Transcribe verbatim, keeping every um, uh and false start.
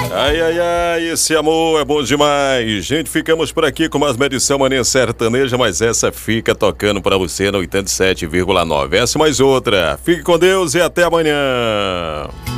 Ai, ai, ai, esse amor é bom demais. Gente, ficamos por aqui com mais uma edição Manhã Sertaneja, mas essa fica tocando para você no oitenta e sete vírgula nove. Essa mais outra. Fique com Deus e até amanhã.